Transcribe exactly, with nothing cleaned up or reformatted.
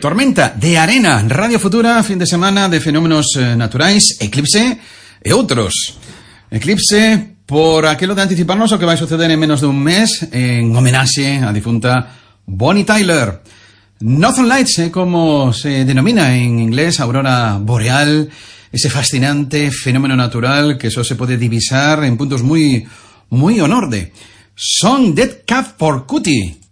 Tormenta de arena, Radio Futura, fin de semana de fenómenos eh, naturais, eclipse e outros. Eclipse por aquilo de anticiparnos o que vai suceder en menos de un mes en homenaxe a difunta Bonnie Tyler. Northern Lights, eh, como se denomina en inglés, aurora boreal, ese fascinante fenómeno natural que só se pode divisar en puntos moi moi ao norte. Son Dead Cat for Cutie.